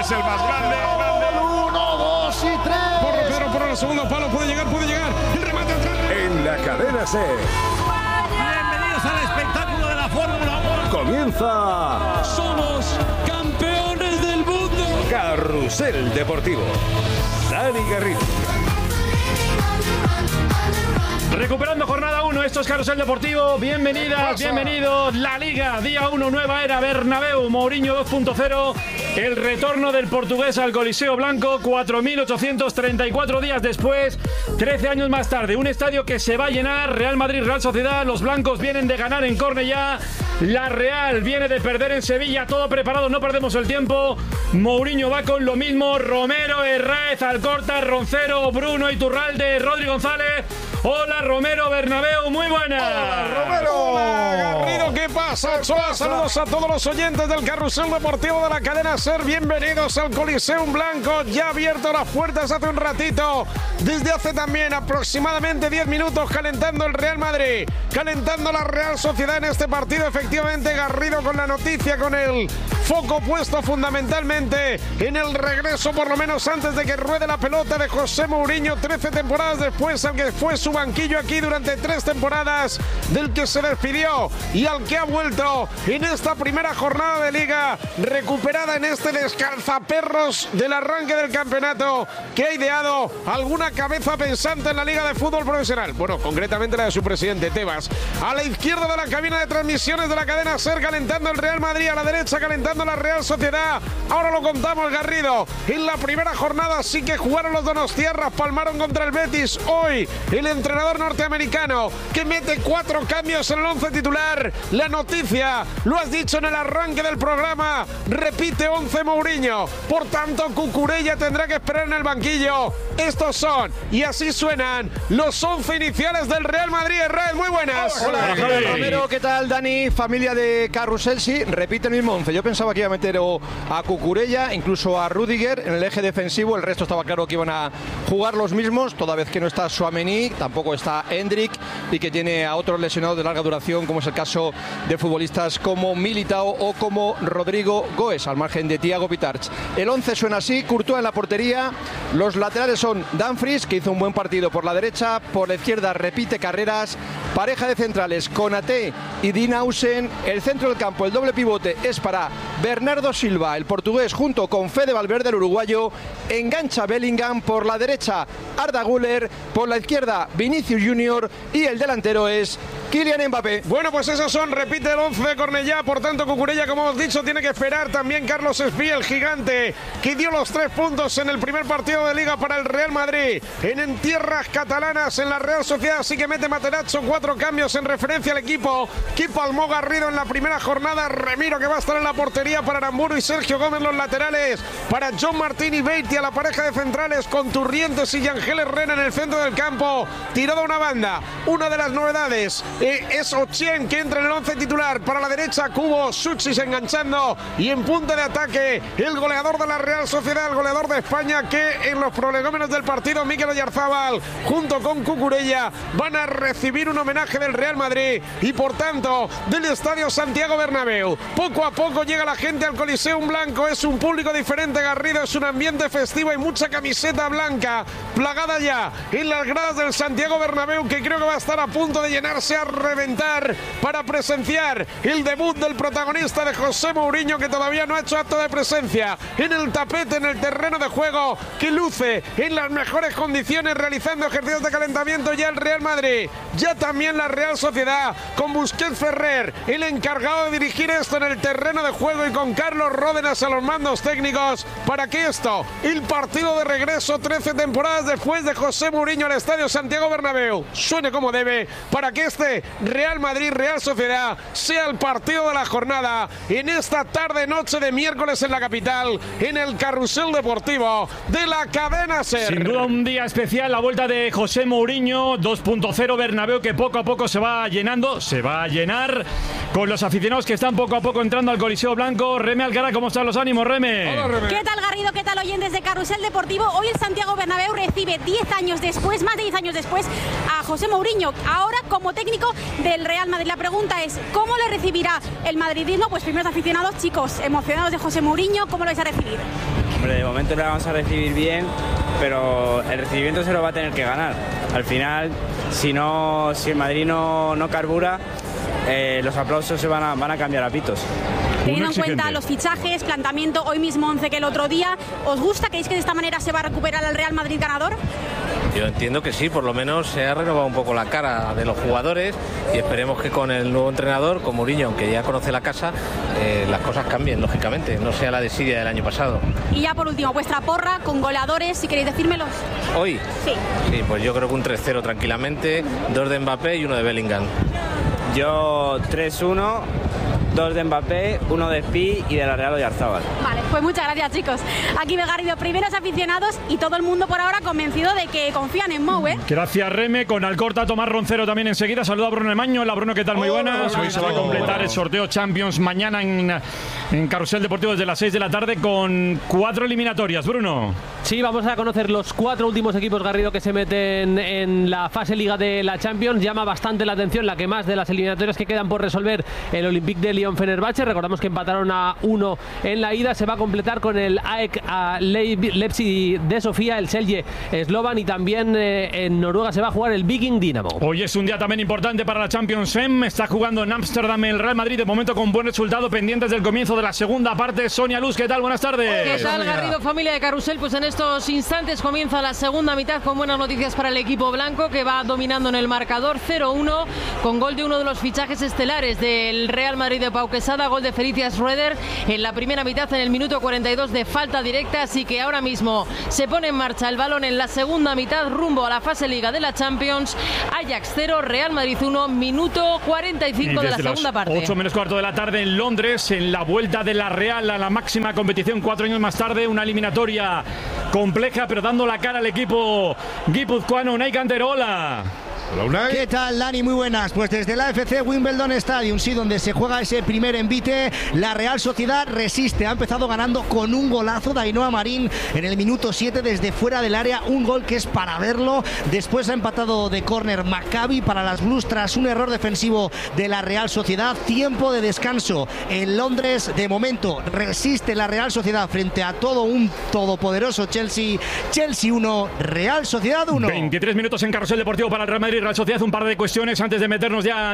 es el más grande. 1, 2 y 3. Pedro por el segundo palo, puede llegar. El remate atrás. En la cadena SER. Bienvenidos al espectáculo de la Fórmula 1. Comienza. Somos campeones del mundo. Carrusel Deportivo. Dani Garrido. Recuperando jornada 1, esto es Carrusel Deportivo. Bienvenidas, bienvenidos. La Liga, día 1, nueva era, Bernabéu, Mourinho 2.0. El retorno del portugués al Coliseo Blanco, 4.834 días después, 13 años más tarde. Un estadio que se va a llenar. Real Madrid, Real Sociedad. Los blancos vienen de ganar en Cornellá. La Real viene de perder en Sevilla. Todo preparado, no perdemos el tiempo. Mourinho va con lo mismo. Romero, Herráez, Alcorta, Roncero, Bruno, Iturralde, Rodri González. Hola Romero, Bernabéu, muy buenas. Hola Romero. Hola Garrido, ¿qué pasa? Hola, saludos a todos los oyentes del Carrusel Deportivo de la cadena SER. Bienvenidos al Coliseum Blanco. Ya ha abierto las puertas hace un ratito. Desde hace también aproximadamente 10 minutos calentando el Real Madrid. Calentando la Real Sociedad en este partido. Efectivamente, Garrido con la noticia, con el foco puesto fundamentalmente en el regreso, por lo menos antes de que ruede la pelota, de José Mourinho, 13 temporadas después, al que fue su banquillo aquí durante 3 temporadas, del que se despidió y al que ha vuelto en esta primera jornada de Liga, recuperada en este descalzaperros del arranque del campeonato, que ha ideado alguna cabeza pensante en la Liga de Fútbol Profesional. Bueno, concretamente la de su presidente, Tebas. A la izquierda de la cabina de transmisiones de la cadena SER, calentando el Real Madrid, a la derecha calentando la Real Sociedad. Ahora lo contamos, Garrido. En la primera jornada sí que jugaron los donostiarras, palmaron contra el Betis. Hoy el entrenador norteamericano que mete 4 cambios en el 11 titular. La noticia, lo has dicho en el arranque del programa, repite 11 Mourinho. Por tanto, Cucurella tendrá que esperar en el banquillo. Estos son, y así suenan, los 11 iniciales del Real Madrid. Herráez, muy buenas. Hola, ¿qué tal, Romero? ¿Qué tal, Dani? Familia de Carrusel, sí, repite el mismo 11. Yo pensaba que iba a meter a Cucurella, incluso a Rüdiger en el eje defensivo. El resto estaba claro que iban a jugar los mismos, toda vez que no está Tchouaméni, tampoco está Endrick, y que tiene a otros lesionados de larga duración, como es el caso de futbolistas como Militao o como Rodrigo Goes, al margen de Thiago Pitarch. El 11 suena así: Courtois en la portería. Los laterales son Dumfries, que hizo un buen partido por la derecha. Por la izquierda repite Carreras. Pareja de centrales, Konaté y Dinausen. El centro del campo, el doble pivote, es para Bernardo Silva, el portugués, junto con Fede Valverde, el uruguayo. Engancha Bellingham. Por la derecha, Arda Güler. Por la izquierda, Vinicius Junior. Y el delantero es Kylian Mbappé. Bueno, pues esos son, repite el 11 de Cornellá. Por tanto, Cucurella, como hemos dicho, tiene que esperar. También Carlos Espía, el gigante, que dio los 3 puntos en el primer partido de Liga para el Real Madrid. En tierras catalanas, en la Real Sociedad, sí que mete Materazzo 4 cambios en referencia al equipo que palmó Garrido en la primera jornada. Remiro, que va a estar en la portería para Aramburu y Sergio Gómez, los laterales para John Martín y Beitty, a la pareja de centrales con Turrientes y Yangel Herrera en el centro del campo. Tirado a una banda. Una de las novedades es Ochien, que entra en el 11 titular. Para la derecha, Cubo, Suchis enganchando, y en punta de ataque el goleador de la Real Sociedad, el goleador de España, que en los prolegómenos del partido, Mikel Oyarzábal, junto con Cucurella, van a recibir un homenaje del Real Madrid y por tanto del Estadio Santiago Bernabéu. Poco a poco llega la gente al Coliseum Blanco. Es un público diferente, Garrido, es un ambiente festivo. Hay mucha camiseta blanca plagada ya en las gradas del Santiago Bernabéu, que creo que va a estar a punto de llenarse a reventar para presenciar el debut del protagonista, de José Mourinho, que todavía no ha hecho acto de presencia en el tapete, en el terreno de juego, que luce en las mejores condiciones, realizando ejercicios de calentamiento ya el Real Madrid, ya también la Real Sociedad, con Busquets Ferrer, el encargado de dirigir esto en el terreno de juego, y con Carlos Ródenas a los mandos técnicos, para que esto, el partido de regreso 13 temporadas después de José Mourinho al Estadio Santiago Bernabéu, suene como debe, para que este Real Madrid Real Sociedad sea el partido de la jornada en esta tarde noche de miércoles en la capital, en el Carrusel Deportivo de la cadena SER. Sin duda un día especial, la vuelta de José Mourinho 2.0 Bernabéu, que poco a poco se va llenando, se va a llenar con los aficionados que están poco a poco entrando al Coliseo Blanco. Reme Alcara, ¿cómo están los ánimos, Reme? Hola, Reme. ¿Qué tal, Garrido? ¿Qué tal, oyentes de Carrusel Deportivo? Hoy el Santiago Bernabéu recibe 10 años después, más de 10 años después, a José Mourinho, ahora como técnico del Real Madrid. La pregunta es, ¿cómo le recibirá el madridismo? Pues primero los aficionados, chicos, emocionados de José Mourinho, ¿cómo lo vais a recibir? Hombre, de momento le vamos a recibir bien, pero el recibimiento se lo va a tener que ganar. Al final, si el Madrid no carbura, los aplausos se van a cambiar a pitos. Teniendo en cuenta los fichajes, planteamiento, hoy mismo 11 que el otro día, ¿os gusta? ¿Creéis que de esta manera se va a recuperar el Real Madrid ganador? Yo entiendo que sí, por lo menos se ha renovado un poco la cara de los jugadores y esperemos que con el nuevo entrenador, con Mourinho, aunque ya conoce la casa, las cosas cambien, lógicamente, no sea la desidia del año pasado. Y ya por último, vuestra porra con goleadores, si queréis decírmelos. ¿Hoy? Sí. Sí, pues yo creo que un 3-0 tranquilamente, 2 de Mbappé y 1 de Bellingham. Yo 3-1, 2 de Mbappé, 1 de Pi y de la Real Oyarzábal. Vale, pues muchas gracias, chicos. Aquí Garrido, primeros aficionados y todo el mundo por ahora convencido de que confían en Mou, ¿eh? Gracias, Reme. Con Alcorta, Tomás Roncero también enseguida. Saluda a Bruno Emaño. Hola, Bruno, ¿qué tal? Muy buenas. Hoy se va a completar el sorteo Champions mañana en Carrusel Deportivo desde las 6 de la tarde con 4 eliminatorias. Bruno. Sí, vamos a conocer los 4 últimos equipos, Garrido, que se meten en la fase Liga de la Champions. Llama bastante la atención la que más de las eliminatorias que quedan por resolver, el Olympique de Lyon-Fenerbahce. Recordamos que empataron a 1 en la ida. Se va a completar con el AEK Leipzig de Sofía, el Celje Slovan, y también en Noruega se va a jugar el Viking Dinamo. Hoy es un día también importante para la Champions FEM. Está jugando en Ámsterdam el Real Madrid, de momento con buen resultado, pendientes del comienzo de la segunda parte. Sonia Luz, ¿qué tal? Buenas tardes. ¿Qué tal, Garrido, familia de Carrusel? Pues en estos instantes comienza la segunda mitad con buenas noticias para el equipo blanco, que va dominando en el marcador 0-1 con gol de uno de los fichajes estelares del Real Madrid de Pau Quesada, gol de Felicias Rueder en la primera mitad en el minuto 42 de falta directa, así que ahora mismo se pone en marcha el balón en la segunda mitad rumbo a la fase Liga de la Champions. Ajax 0, Real Madrid 1, minuto 45 de la segunda parte. 8 menos cuarto de la tarde en Londres, en la vuelta de la Real a la máxima competición 4 años más tarde, una eliminatoria compleja pero dando la cara al equipo guipuzcoano. Unai Canterola. Hola, Unai. ¿Qué tal, Dani? Muy buenas. Pues desde el AFC Wimbledon Stadium, sí, donde se juega ese primer envite, la Real Sociedad resiste. Ha empezado ganando con un golazo de Ainhoa Marín en el minuto 7 desde fuera del área, un gol que es para verlo. Después ha empatado de córner Maccabi para las Blues tras un error defensivo de la Real Sociedad. Tiempo de descanso en Londres. De momento resiste la Real Sociedad frente a todo un todopoderoso Chelsea. Chelsea 1, Real Sociedad 1. 23 minutos en Carrusel Deportivo para el Real Madrid. Real Sociedad, un par de cuestiones antes de meternos ya